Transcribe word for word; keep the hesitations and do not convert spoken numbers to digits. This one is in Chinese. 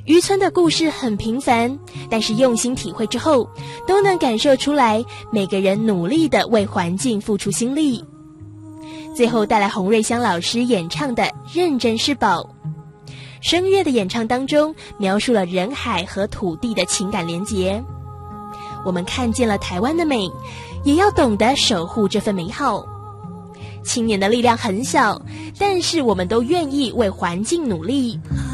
渔村的故事很平凡，但是用心体会之后，都能感受出来每个人努力地为环境付出心力。最后带来洪瑞香老师演唱的《认真是宝》。声乐的演唱当中，描述了人海和土地的情感连结。我们看见了台湾的美，也要懂得守护这份美好。青年的力量很小，但是我们都愿意为环境努力。